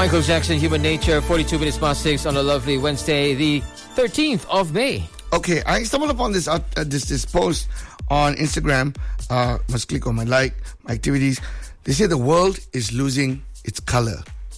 Michael Jackson, Human Nature, 42 minutes past 6 on a lovely Wednesday, the 13th of May. Okay, I stumbled upon this post on Instagram. Must click on my activities. They say the world is losing its color.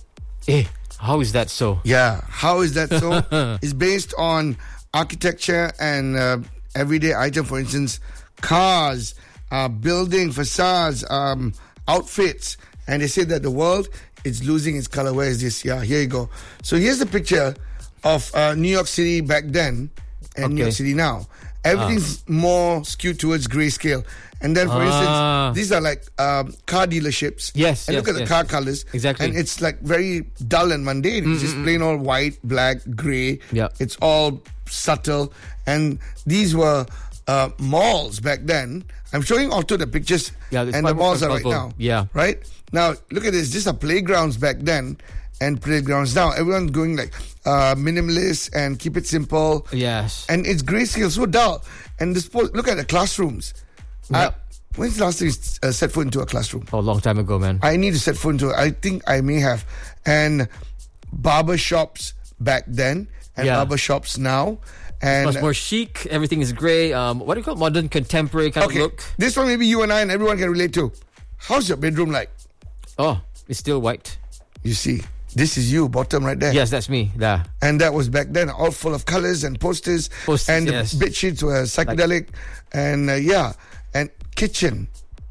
How is that so? Yeah, how is that so? It's based on architecture and everyday item. For instance, cars, building facades, outfits. And they say that the world is losing its color. Where is this? Yeah, here you go. So here's the picture of New York City back then and New York City now. Everything's more skewed towards grayscale. And then, for instance, these are like car dealerships. Yes. And look at the car colors. Exactly. And it's like very dull and mundane. It's just plain old white, black, grey. Yeah. It's all subtle. And these were malls back then. I'm showing also the pictures. Yeah, and the malls are right now. Yeah. Right? Now, look at this. These are playgrounds back then and playgrounds now. Everyone's going like minimalist and keep it simple. Yes. And it's grayscale, so dull. And look at the classrooms. Yep. When's the last time you set foot into a classroom? Oh, a long time ago, man. I need to set foot into it. I think I may have. And barber shops back then and barber shops now. And much more chic. Everything is grey. What do you call it? Modern, contemporary kind of look. This one maybe you and I and everyone can relate to. How's your bedroom like? Oh, it's still white. You see, this is you, bottom right there. Yes, that's me. Yeah. And that was back then, all full of colors and posters. And the bed sheets were psychedelic. And and kitchen.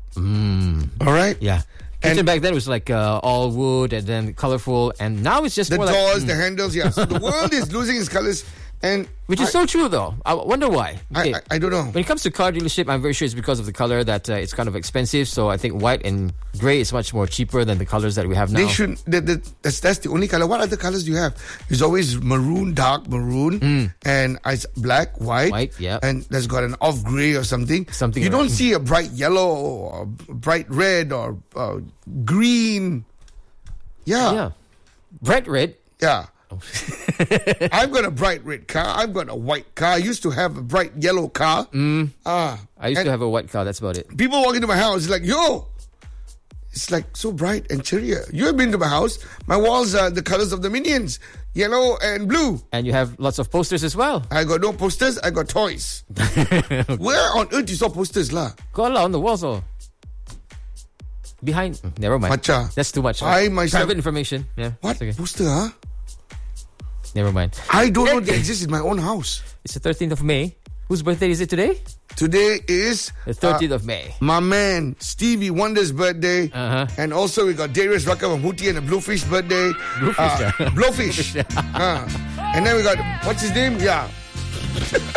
All right? Yeah. Kitchen back then was like all wood and then colorful. And now it's just the more doors, the handles. Yeah. So the world is losing its colors. And which is so true, though. I wonder why. Okay. I don't know. When it comes to car dealership, I'm very sure it's because of the color that it's kind of expensive. So I think white and grey is much more cheaper than the colors that we have now. They should. That's the only color. What other colors do you have? There's always maroon, dark maroon, and black, white, yeah, and there's got an off grey or something. You don't see a bright yellow or bright red or green. Yeah. Bright red. Yeah. I've got a bright red car. I've got a white car. I used to have a bright yellow car. I used to have a white car. That's about it. People walk into my house, it's like, yo! It's like so bright and cheerier. You have been to my house. My walls are the colors of the Minions. Yellow and blue. And you have lots of posters as well. I got no posters. I got toys. Where on earth you saw posters lah? Got on the walls or behind. Never mind. Macha. That's too much. I myself. Private information. Yeah. What? Okay. Poster, huh? Never mind. I don't know they exist in my own house. It's the 13th of May. Whose birthday is it today? Today is the 13th of May. My man Stevie Wonder's birthday. And also we got Darius Rucker from Hootie and the Bluefish birthday. Blowfish. And then we got, what's his name? Yeah.